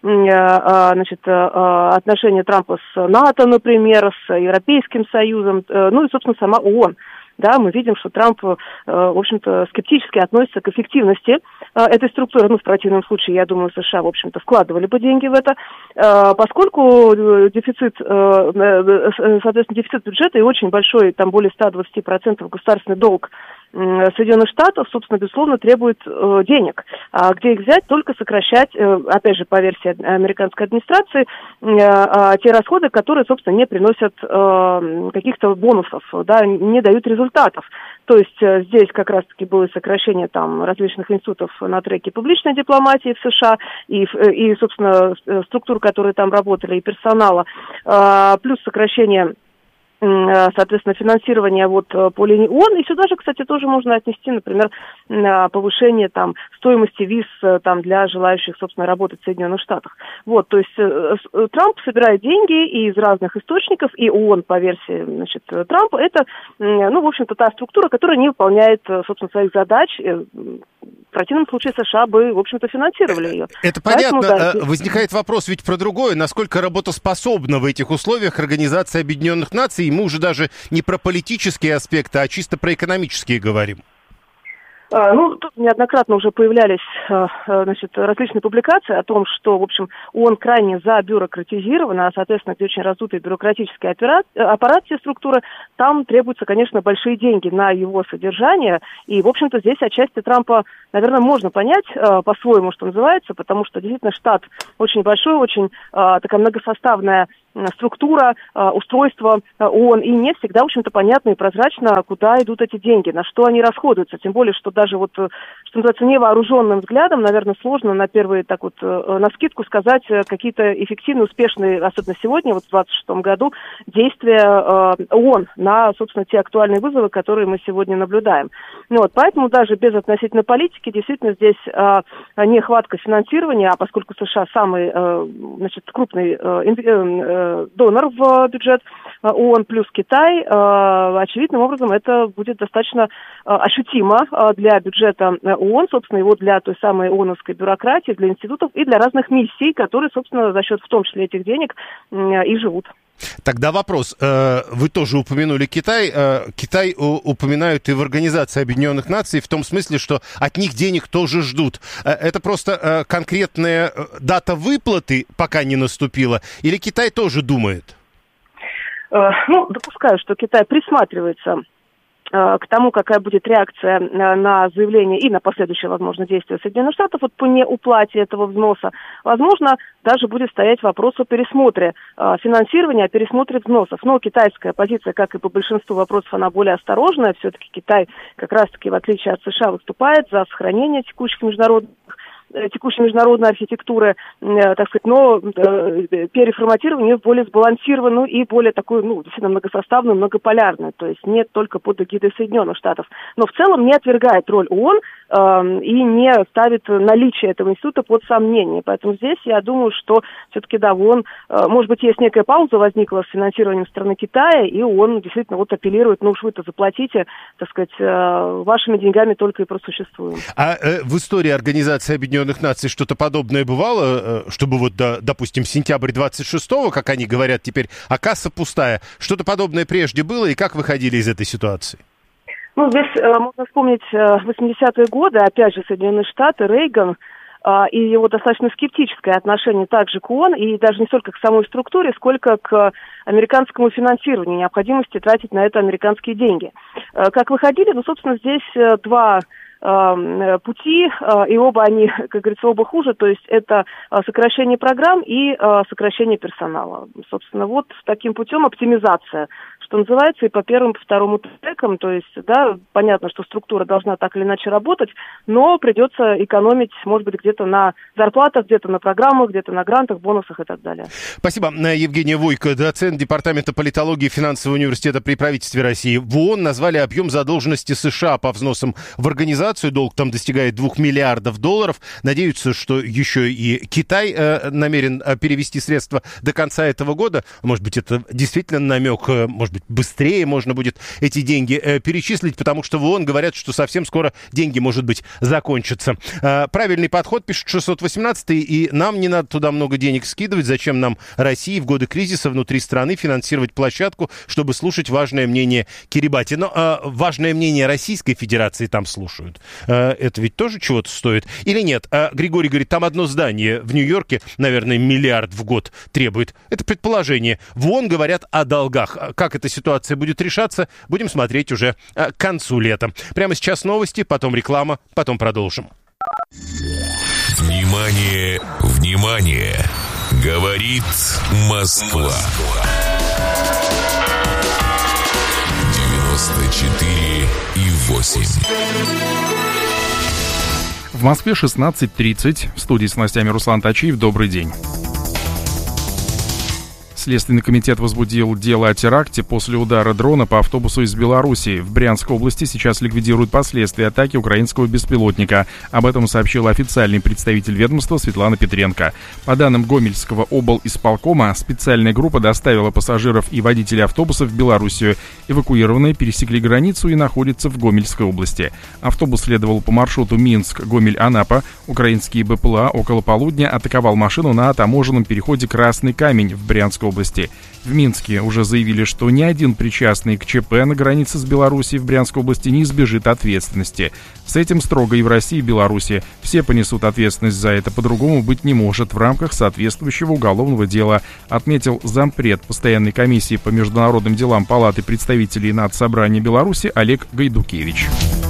отношения Трампа с НАТО, например, с Европейским Союзом, и, собственно, сама ООН. Да, мы видим, что Трамп, в общем-то, скептически относится к эффективности этой структуры. В противном случае, я думаю, США, в общем-то, вкладывали бы деньги в это, поскольку дефицит бюджета и очень большой, там более 120% государственный долг Соединенных Штатов, собственно, безусловно, требует денег. А где их взять? Только сокращать, опять же, по версии американской администрации, те расходы, которые, собственно, не приносят каких-то бонусов, да, не дают результатов. То есть здесь как раз-таки было сокращение там различных институтов на треке публичной дипломатии в США и собственно, структур, которые там работали, и персонала, плюс сокращение соответственно, финансирование вот по линии ООН. И сюда же, кстати, тоже можно отнести, например, повышение там стоимости виз там для желающих, собственно, работать в Соединенных Штатах. Вот, то есть Трамп собирает деньги и из разных источников, и ООН, по версии, значит, Трампа, это, ну, в общем-то, та структура, которая не выполняет, собственно, своих задач. В противном случае США бы, в общем-то, финансировали ее. Это понятно. Поэтому, да, возникает вопрос ведь про другое. Насколько работоспособна в этих условиях Организация Объединенных Наций? И мы уже даже не про политические аспекты, а чисто про экономические говорим. Ну, тут неоднократно уже появлялись, значит, различные публикации о том, что, в общем, ООН крайне забюрократизирована, а, соответственно, где очень раздутый бюрократический аппарат, все структуры, там требуются, конечно, большие деньги на его содержание, и, в общем-то, здесь отчасти Трампа, наверное, можно понять по-своему, что называется, потому что, действительно, штат очень большой, очень такая многосоставная структура, устройство ООН, и не всегда, в общем-то, понятно и прозрачно, куда идут эти деньги, на что они расходуются, тем более, что даже вот, что называется, невооруженным взглядом, наверное, сложно на первые, так вот, навскидку сказать какие-то эффективные, успешные, особенно сегодня, вот в 2026 году, действия ООН на, собственно, те актуальные вызовы, которые мы сегодня наблюдаем. Ну, вот, поэтому даже без относительно политики, действительно, здесь нехватка финансирования, а поскольку США самый, значит, крупный донор в бюджет ООН плюс Китай, очевидным образом это будет достаточно ощутимо для бюджета ООН, собственно, его для той самой ООНовской бюрократии, для институтов и для разных миссий, которые, собственно, за счет в том числе этих денег и живут. Тогда вопрос. Вы тоже упомянули Китай. Китай упоминают и в Организации Объединенных Наций в том смысле, что от них денег тоже ждут. Это просто конкретная дата выплаты пока не наступила? Или Китай тоже думает? Ну, допускаю, что Китай присматривается к тому, какая будет реакция на заявление и на последующее, возможно, действие Соединенных Штатов вот по неуплате этого взноса. Возможно, даже будет стоять вопрос о пересмотре финансирования, о пересмотре взносов. Но китайская позиция, как и по большинству вопросов, она более осторожная. Все-таки Китай, как раз-таки, в отличие от США, выступает за сохранение текущей международной архитектуры, так сказать, но переформатирование более сбалансированную и более такую, ну, действительно многосоставную, многополярную, то есть не только под эгидой Соединенных Штатов, но в целом не отвергает роль ООН и не ставит наличие этого института под сомнение. Поэтому здесь я думаю, что все-таки, да, ООН, может быть, есть некая пауза возникла с финансированием страны Китая, и ООН действительно вот апеллирует, ну уж вы-то заплатите, так сказать, вашими деньгами только и просуществуем. А в истории Организации Объединенных Наций что-то подобное бывало, чтобы вот, допустим, сентябрь 26-го, как они говорят теперь, а касса пустая. Что-то подобное прежде было, и как выходили из этой ситуации? Ну, здесь можно вспомнить 80-е годы, опять же, Соединенные Штаты, Рейган, и его достаточно скептическое отношение также к ООН, и даже не столько к самой структуре, сколько к американскому финансированию, необходимости тратить на это американские деньги. Как выходили? Ну, собственно, здесь два пути, и оба они, как говорится, оба хуже, то есть это сокращение программ и сокращение персонала. Собственно, вот таким путем оптимизация, что называется, и по первым, по второму трекам, то есть, да, понятно, что структура должна так или иначе работать, но придется экономить, может быть, где-то на зарплатах, где-то на программах, где-то на грантах, бонусах и так далее. Спасибо. Евгения Войко, доцент Департамента политологии Финансового университета при правительстве России. В ООН назвали объем задолженности США по взносам в организацию. Долг там достигает $2 миллиардов. Надеются, что еще и Китай намерен перевести средства до конца этого года. Может быть, это действительно намек, может быть, быстрее можно будет эти деньги перечислить, потому что в ООН говорят, что совсем скоро деньги, может быть, закончатся. Правильный подход, пишет 618-й, и нам не надо туда много денег скидывать. Зачем нам, России, в годы кризиса внутри страны финансировать площадку, чтобы слушать важное мнение Кирибати? Но важное мнение Российской Федерации там слушают. Это ведь тоже чего-то стоит? Или нет? Григорий говорит, там одно здание в Нью-Йорке, наверное, $1 миллиард в год требует. Это предположение. В ООН говорят о долгах. Как эта ситуация будет решаться, будем смотреть уже к концу лета. Прямо сейчас новости, потом реклама, потом продолжим. Внимание, внимание! Говорит Москва. 94,8. В Москве 16:30. В студии с новостями Руслан Тачиев. Добрый день. Следственный комитет возбудил дело о теракте после удара дрона по автобусу из Беларуси. В Брянской области сейчас ликвидируют последствия атаки украинского беспилотника. Об этом сообщил официальный представитель ведомства Светлана Петренко. По данным Гомельского облисполкома, специальная группа доставила пассажиров и водителей автобуса в Белоруссию. Эвакуированные пересекли границу и находятся в Гомельской области. Автобус следовал по маршруту Минск-Гомель-Анапа. Украинский БПЛА около полудня атаковал машину на таможенном переходе Красный Камень в Брянской области. В Минске уже заявили, что ни один причастный к ЧП на границе с Белоруссией в Брянской области не избежит ответственности. С этим строго и в России, и в Беларуси. Все понесут ответственность за это, по-другому быть не может в рамках соответствующего уголовного дела, отметил зампред постоянной комиссии по международным делам Палаты представителей Нацсобрания Беларуси Олег Гайдукевич.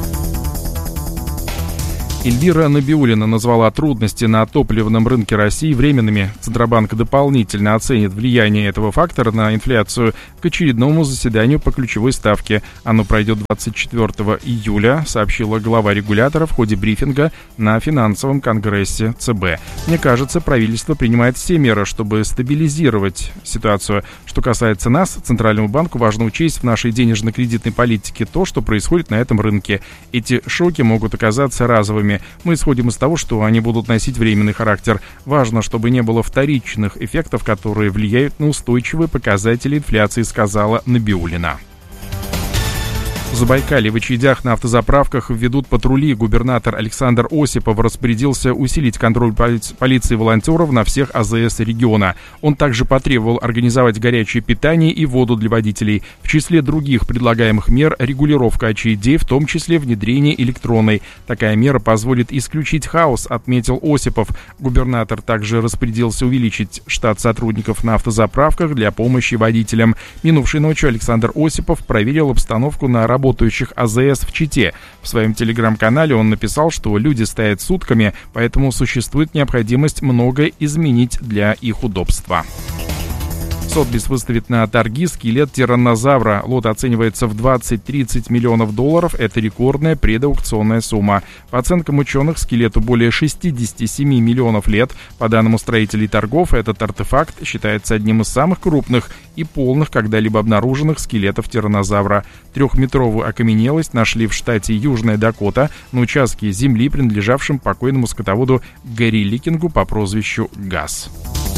Эльвира Набиуллина назвала трудности на топливном рынке России временными. Центробанк дополнительно оценит влияние этого фактора на инфляцию к очередному заседанию по ключевой ставке. Оно пройдет 24 июля, сообщила глава регулятора в ходе брифинга на финансовом конгрессе ЦБ. Мне кажется, правительство принимает все меры, чтобы стабилизировать ситуацию. Что касается нас, Центральному банку важно учесть в нашей денежно-кредитной политике то, что происходит на этом рынке. Эти шоки могут оказаться разовыми. Мы исходим из того, что они будут носить временный характер. Важно, чтобы не было вторичных эффектов, которые влияют на устойчивые показатели инфляции, сказала Набиуллина. В Забайкалье в очередях на автозаправках ведут патрули. Губернатор Александр Осипов распорядился усилить контроль полиции и волонтеров на всех АЗС региона. Он также потребовал организовать горячее питание и воду для водителей. В числе других предлагаемых мер регулировка очередей, в том числе внедрение электронной. Такая мера позволит исключить хаос, отметил Осипов. Губернатор также распорядился увеличить штат сотрудников на автозаправках для помощи водителям. Минувшей ночью Александр Осипов проверил обстановку на работающих АЗС в Чите. В своем телеграм-канале он написал, что люди стоят сутками, поэтому существует необходимость многое изменить для их удобства. Сотбис выставит на торги скелет тираннозавра. Лот оценивается в 20-30 миллионов долларов. Это рекордная предаукционная сумма. По оценкам ученых, скелету более 67 миллионов лет. По данным устроителей торгов, этот артефакт считается одним из самых крупных и полных когда-либо обнаруженных скелетов тираннозавра. 3-метровую окаменелость нашли в штате Южная Дакота на участке земли, принадлежавшем покойному скотоводу Гэри Ликингу по прозвищу Газ.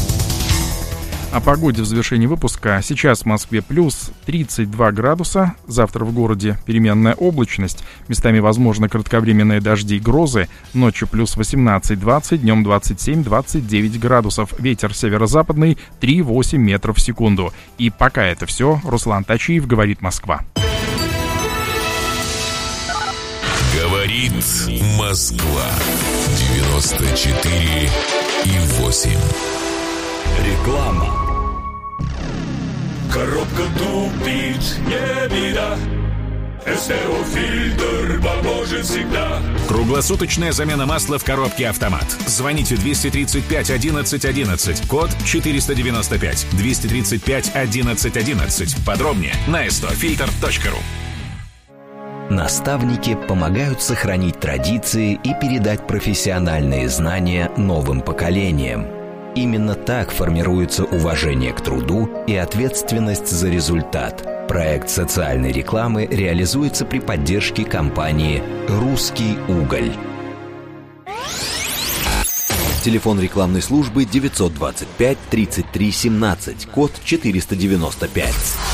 О погоде в завершении выпуска. Сейчас в Москве плюс 32 градуса. Завтра в городе переменная облачность. Местами возможны кратковременные дожди и грозы. Ночью плюс 18-20, днем 27-29 градусов. Ветер северо-западный 3,8 метров в секунду. И пока это все. Руслан Тачиев, говорит Москва. Говорит Москва. 94,8. Реклама. Коробка тупит, не беда. СТО-фильтр поможет всегда. Круглосуточная замена масла в коробке «Автомат». Звоните 235 11 11, код 495, 235 11 11. Подробнее на stofilter.ru. Наставники помогают сохранить традиции и передать профессиональные знания новым поколениям. Именно так формируется уважение к труду и ответственность за результат. Проект социальной рекламы реализуется при поддержке компании «Русский уголь». Телефон рекламной службы 925 33 17, код 495.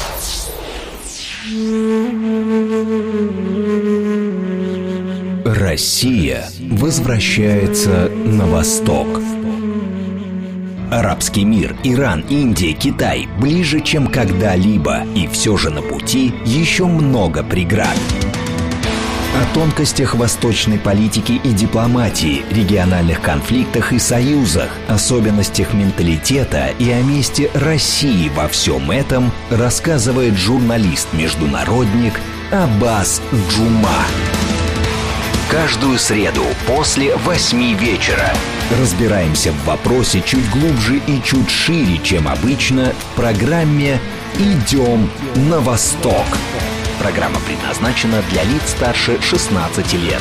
Россия возвращается на восток. Арабский мир, Иран, Индия, Китай ближе, чем когда-либо. И все же на пути еще много преград. О тонкостях восточной политики и дипломатии, региональных конфликтах и союзах, особенностях менталитета и о месте России во всем этом рассказывает журналист-международник Аббас Джума. Каждую среду после 8 вечера разбираемся в вопросе чуть глубже и чуть шире, чем обычно, в программе «Идем на восток». Программа предназначена для лиц старше 16 лет.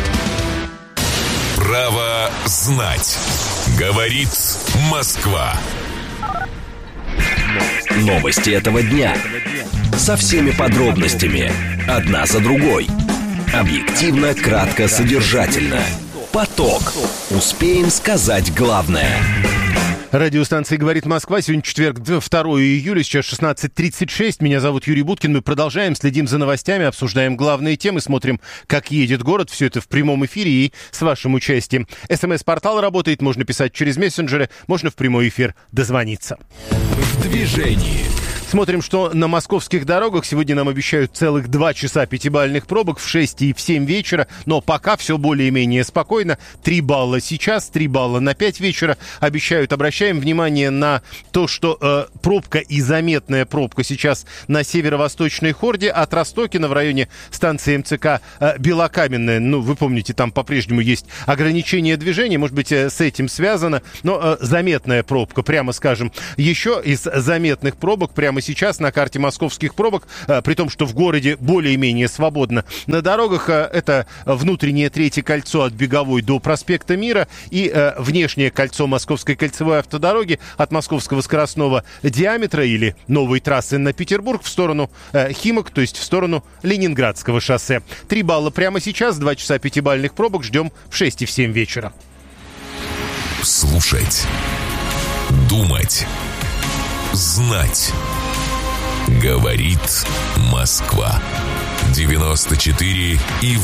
Право знать. Говорит Москва. Новости этого дня. Со всеми подробностями. Одна за другой. Объективно, кратко, содержательно. Поток. Успеем сказать главное. Радиостанция «Говорит Москва». Сегодня четверг, 2 июля, сейчас 16:36. Меня зовут Юрий Буткин. Мы продолжаем, следим за новостями, обсуждаем главные темы, смотрим, как едет город. Все это в прямом эфире и с вашим участием. СМС-портал работает, можно писать через мессенджеры, можно в прямой эфир дозвониться. В движении. Смотрим, что на московских дорогах. Сегодня нам обещают целых 2 часа пятибалльных пробок в 6 и в 7 вечера. Но пока все более-менее спокойно. 3 балла сейчас, 3 балла на 5 вечера. Обещают. Обращаем внимание на то, что пробка и заметная пробка сейчас на северо-восточной Хорде от Ростокина в районе станции МЦК Белокаменная. Ну, вы помните, там по-прежнему есть ограничение движения. Может быть, с этим связано. Но заметная пробка, прямо скажем. Еще из заметных пробок прямо сейчас на карте московских пробок, при том, что в городе более-менее свободно на дорогах, это внутреннее третье кольцо от Беговой до проспекта Мира и внешнее кольцо Московской кольцевой автодороги от Московского скоростного диаметра или новой трассы на Петербург в сторону Химок, то есть в сторону Ленинградского шоссе. 3 балла прямо сейчас, 2 часа пятибалльных пробок ждем в 6 и в 7 вечера. Слушать. Думать. Знать. Говорит Москва. 94,8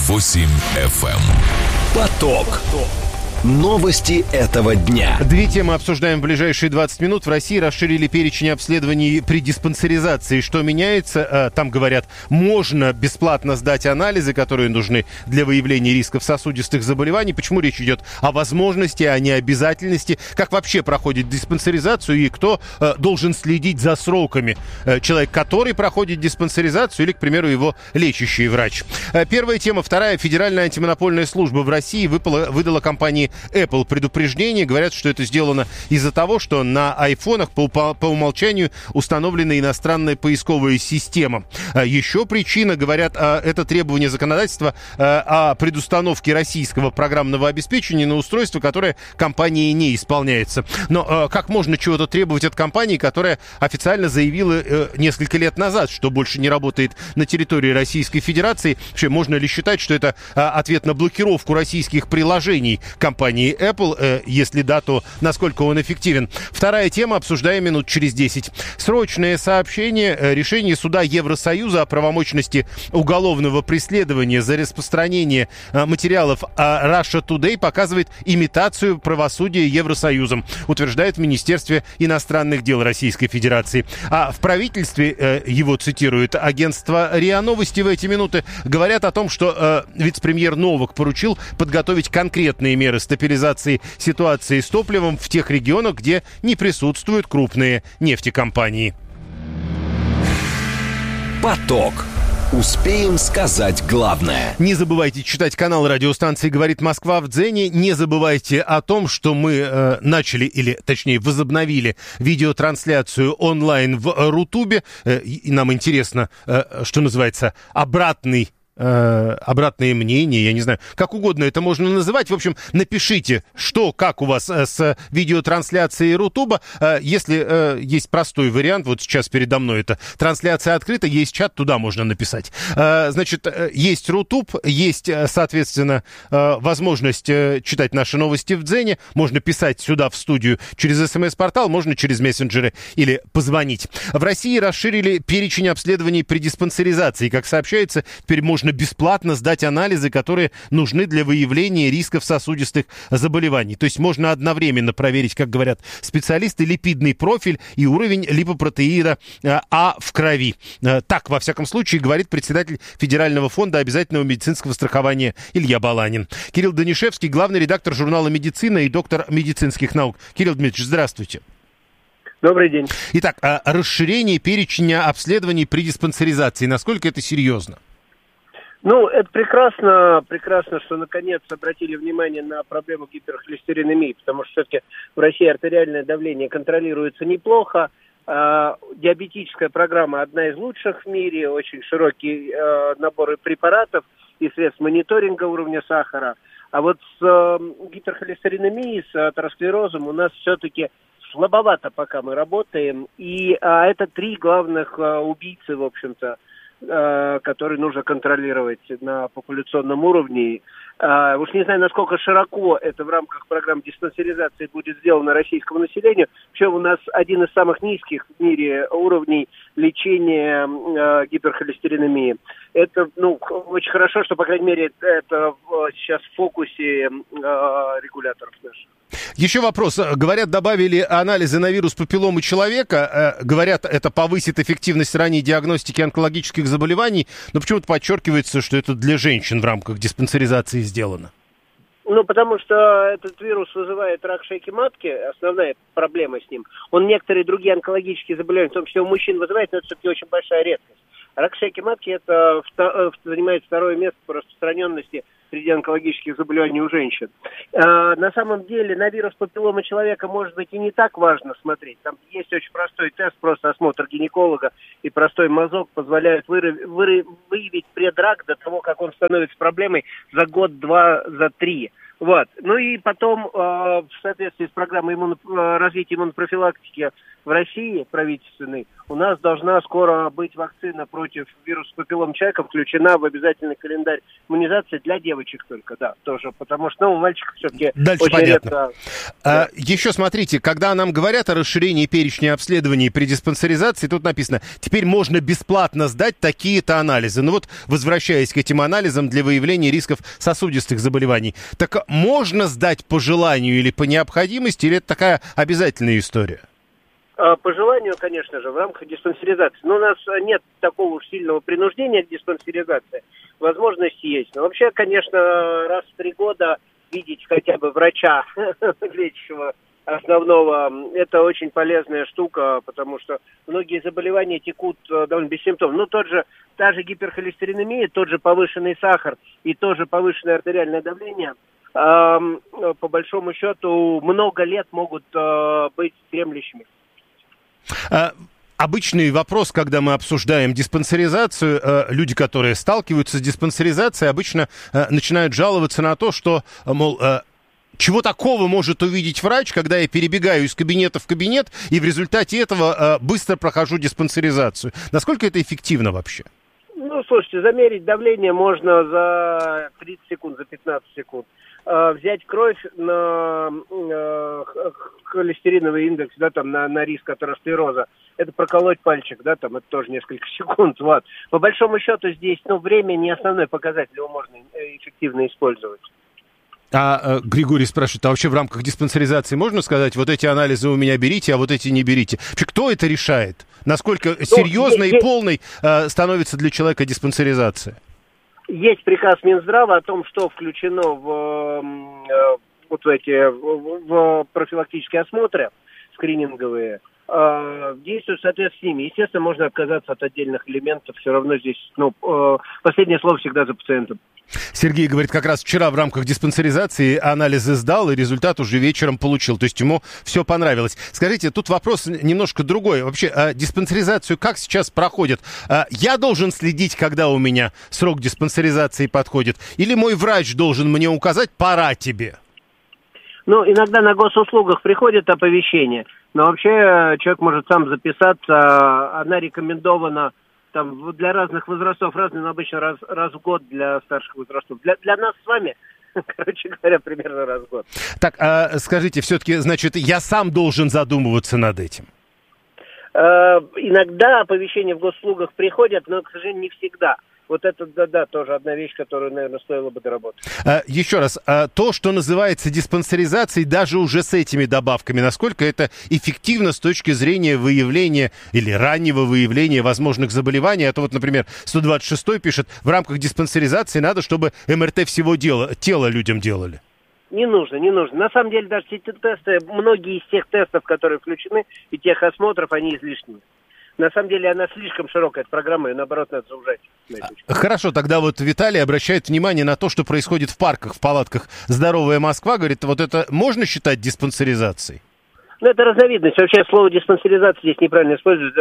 FM. Поток. Новости этого дня. 2 темы обсуждаем в ближайшие 20 минут. В России расширили перечень обследований при диспансеризации. Что меняется? Там говорят, можно бесплатно сдать анализы, которые нужны для выявления рисков сосудистых заболеваний. Почему речь идет о возможности, а не обязательности? Как вообще проходит диспансеризацию и кто должен следить за сроками? Человек, который проходит диспансеризацию или, к примеру, его лечащий врач? Первая тема. Вторая. Федеральная антимонопольная служба в России выдала компании Apple предупреждение. Говорят, что это сделано из-за того, что на айфонах по умолчанию установлена иностранная поисковая система. Еще причина, говорят, это требование законодательства о предустановке российского программного обеспечения на устройство, которое компанией не исполняется. Но как можно чего-то требовать от компании, которая официально заявила несколько лет назад, что больше не работает на территории Российской Федерации? Вообще, можно ли считать, что это ответ на блокировку российских приложений компании Apple? Если да, то насколько он эффективен? Вторая тема, обсуждаем минут через 10. Срочное сообщение. Решение суда Евросоюза о правомочности уголовного преследования за распространение материалов Russia Today показывает имитацию правосудия Евросоюзом, утверждает в Министерстве иностранных дел Российской Федерации. А в правительстве, его цитирует агентство РИА Новости в эти минуты, говорят о том, что вице-премьер Новак поручил подготовить конкретные меры стабилизации ситуации с топливом в тех регионах, где не присутствуют крупные нефтекомпании. Поток. Успеем сказать главное. Не забывайте читать канал радиостанции «Говорит Москва» в Дзене. Не забывайте о том, что мы начали, или точнее возобновили видеотрансляцию онлайн в Рутубе. И нам интересно, что называется, обратное мнение, я не знаю, как угодно это можно называть. В общем, напишите, что, как у вас с видеотрансляцией Рутуба. Если есть простой вариант, вот сейчас передо мной эта трансляция открыта, есть чат, туда можно написать. Значит, есть Рутуб, есть, соответственно, возможность читать наши новости в Дзене. Можно писать сюда в студию через СМС-портал, можно через мессенджеры или позвонить. В России расширили перечень обследований при диспансеризации. Как сообщается, теперь можно бесплатно сдать анализы, которые нужны для выявления рисков сосудистых заболеваний. То есть можно одновременно проверить, как говорят специалисты, липидный профиль и уровень липопротеина А в крови. Так, во всяком случае, говорит председатель Федерального фонда обязательного медицинского страхования Илья Баланин. Кирилл Данишевский, главный редактор журнала «Медицина» и доктор медицинских наук. Кирилл Дмитриевич, здравствуйте. Добрый день. Итак, расширение перечня обследований при диспансеризации. Насколько это серьезно? Ну, это прекрасно, что наконец обратили внимание на проблему гиперхолестеринемии, потому что все-таки в России артериальное давление контролируется неплохо. Диабетическая программа одна из лучших в мире, очень широкий набор препаратов и средств мониторинга уровня сахара. А вот с гиперхолестеринемией, с атеросклерозом у нас все-таки слабовато пока мы работаем. А это 3 главных убийцы, в общем-то, которые нужно контролировать на популяционном уровне. Уж не знаю, насколько широко это в рамках программ диспансеризации будет сделано российскому населению. Вообще у нас один из самых низких в мире уровней лечения гиперхолестеринемии. Это, очень хорошо, что, по крайней мере, это сейчас в фокусе регуляторов наших. Еще вопрос. Говорят, добавили анализы на вирус папилломы человека. Говорят, это повысит эффективность ранней диагностики онкологических заболеваний. Но почему-то подчеркивается, что это для женщин в рамках диспансеризации сделано. Потому что этот вирус вызывает рак шейки матки, основная проблема с ним. Он некоторые другие онкологические заболевания, в том числе у мужчин, вызывает, но это все-таки очень большая редкость. Рак шейки матки это занимает 2-е место по распространенности среди онкологических заболеваний у женщин. На самом деле на вирус папилломы человека, может быть, и не так важно смотреть. Там есть очень простой тест, просто осмотр гинеколога и простой мазок позволяют выявить предрак до того, как он становится проблемой за год, 2, за 3. Вот. И потом, в соответствии с программой развития иммунопрофилактики в России, правительственной, у нас должна скоро быть вакцина против вируса папиллом человека, включена в обязательный календарь иммунизации для девочек только, да, тоже, потому что, у мальчиков все-таки дальше очень понятно. редко. Еще смотрите, когда нам говорят о расширении перечня обследований при диспансеризации, тут написано, теперь можно бесплатно сдать такие-то анализы. Возвращаясь к этим анализам для выявления рисков сосудистых заболеваний, так можно сдать по желанию или по необходимости, или это такая обязательная история? По желанию, конечно же, в рамках диспансеризации. Но у нас нет такого уж сильного принуждения к диспансеризации. Возможность есть. Но вообще, конечно, раз в 3 года видеть хотя бы врача, лечащего основного, это очень полезная штука, потому что многие заболевания текут довольно бессимптомно. Та же гиперхолестеринемия, тот же повышенный сахар и тоже повышенное артериальное давление, по большому счету, много лет могут быть дремлющими. Обычный вопрос, когда мы обсуждаем диспансеризацию, люди, которые сталкиваются с диспансеризацией, обычно начинают жаловаться на то, что, чего такого может увидеть врач, когда я перебегаю из кабинета в кабинет и в результате этого быстро прохожу диспансеризацию. Насколько это эффективно вообще? Слушайте, замерить давление можно за 30 секунд, за 15 секунд. Взять кровь на холестериновый индекс, на риск атеросклероза, это проколоть пальчик, это тоже несколько секунд. Вот. По большому счету здесь, время не основной показатель, его можно эффективно использовать. Григорий спрашивает, а вообще в рамках диспансеризации можно сказать, вот эти анализы у меня берите, а вот эти не берите? Вообще, кто это решает? Насколько серьезной и полной становится для человека диспансеризация? Есть приказ Минздрава о том, что включено в профилактические осмотры скрининговые. Действуют в соответствии с ними. Естественно, можно отказаться от отдельных элементов. Все равно здесь, последнее слово всегда за пациентом. Сергей говорит, как раз вчера в рамках диспансеризации анализы сдал, и результат уже вечером получил. То есть ему все понравилось. Скажите, тут вопрос немножко другой. Вообще, диспансеризацию как сейчас проходит? Я должен следить, когда у меня срок диспансеризации подходит? Или мой врач должен мне указать, пора тебе? Иногда на госуслугах приходит оповещение. Но вообще человек может сам записаться. Она рекомендована для разных возрастов, но обычно раз в год для старших возрастов. Для нас с вами, короче говоря, примерно раз в год. Так, скажите, все-таки, значит, я сам должен задумываться над этим? Иногда оповещения в госуслугах приходят, но, к сожалению, не всегда. Вот это, да, тоже одна вещь, которую, наверное, стоило бы доработать. Еще раз, то, что называется диспансеризацией, даже уже с этими добавками, насколько это эффективно с точки зрения выявления или раннего выявления возможных заболеваний? А то вот, например, 126-й пишет, в рамках диспансеризации надо, чтобы МРТ всего тела людям делали. Не нужно. На самом деле, даже эти тесты, многие из тех тестов, которые включены, и тех осмотров, они излишни. На самом деле она слишком широкая, эта программа, и наоборот надо заужать. Хорошо, тогда вот Виталий обращает внимание на то, что происходит в парках, в палатках «Здоровая Москва». Говорит, вот это можно считать диспансеризацией? Это разновидность. Вообще слово диспансеризация здесь неправильно используется. Это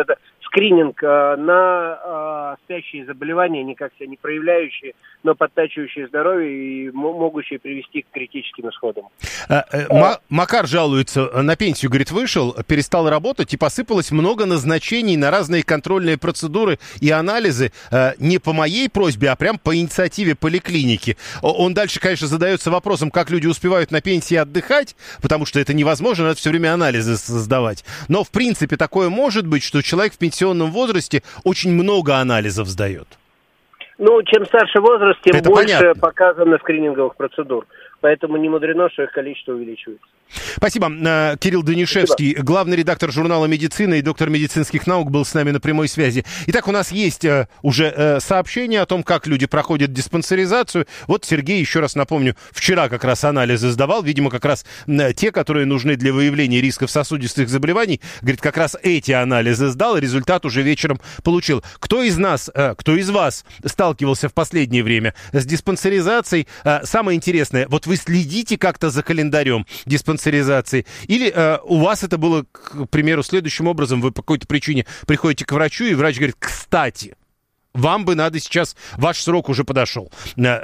скрининг на спящие заболевания, никак себя не проявляющие, но подтачивающие здоровье и могущие привести к критическим исходам. Макар жалуется, на пенсию, говорит, вышел, перестал работать и посыпалось много назначений на разные контрольные процедуры и анализы не по моей просьбе, а прям по инициативе поликлиники. Он дальше, конечно, задается вопросом, как люди успевают на пенсии отдыхать, потому что это невозможно, надо все время анализы сдавать. Но, в принципе, такое может быть, что человек в пенсионном возрасте очень много анализов сдает. Ну, чем старше возраст, тем это больше понятно. показано скрининговых процедур. Поэтому не мудрено, что их количество увеличивается. Спасибо. Кирилл Данишевский, главный редактор журнала «Медицина» и доктор медицинских наук, был с нами на прямой связи. Итак, у нас есть уже сообщение о том, как люди проходят диспансеризацию. Вот Сергей, еще раз напомню, вчера как раз анализы сдавал. Видимо, как раз те, которые нужны для выявления рисков сосудистых заболеваний. Говорит, как раз эти анализы сдал, и результат уже вечером получил. Кто из вас сталкивался в последнее время с диспансеризацией? Самое интересное, вот вы следите как-то за календарем диспансеризации? Или у вас это было, к примеру, следующим образом: вы по какой-то причине приходите к врачу, и врач говорит: кстати, вам бы надо сейчас, ваш срок уже подошел.